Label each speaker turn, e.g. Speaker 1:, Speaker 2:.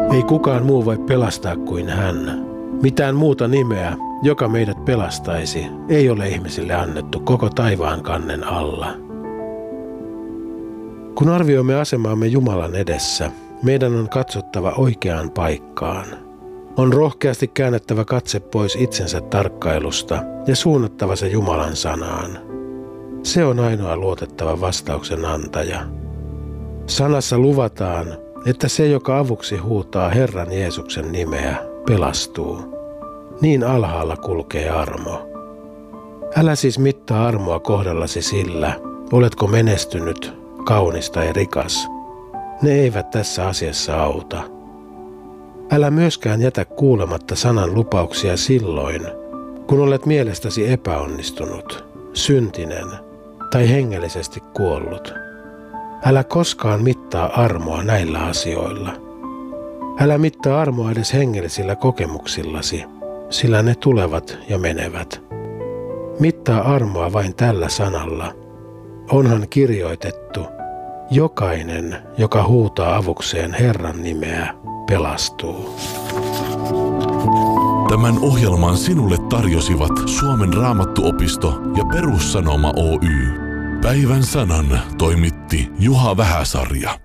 Speaker 1: Ei kukaan muu voi pelastaa kuin hän. Mitään muuta nimeä, joka meidät pelastaisi, ei ole ihmisille annettu koko taivaan kannen alla. Kun arvioimme asemaamme Jumalan edessä, meidän on katsottava oikeaan paikkaan. On rohkeasti käännettävä katse pois itsensä tarkkailusta ja suunnattava se Jumalan sanaan. Se on ainoa luotettava vastauksen antaja. Sanassa luvataan, että se, joka avuksi huutaa Herran Jeesuksen nimeä, pelastuu. Niin alhaalla kulkee armo. Älä siis mittaa armoa kohdallasi sillä, oletko menestynyt, kaunis tai rikas. Ne eivät tässä asiassa auta. Älä myöskään jätä kuulematta sanan lupauksia silloin, kun olet mielestäsi epäonnistunut, syntinen tai hengellisesti kuollut. Älä koskaan mittaa armoa näillä asioilla. Älä mittaa armoa edes hengellisillä kokemuksillasi, sillä ne tulevat ja menevät. Mittaa armoa vain tällä sanalla. Onhan kirjoitettu, jokainen, joka huutaa avukseen Herran nimeä, pelastuu.
Speaker 2: Tämän ohjelman sinulle tarjosivat Suomen Raamattuopisto ja Perussanoma Oy. Päivän sanan toimitti Juha Vähäsarja.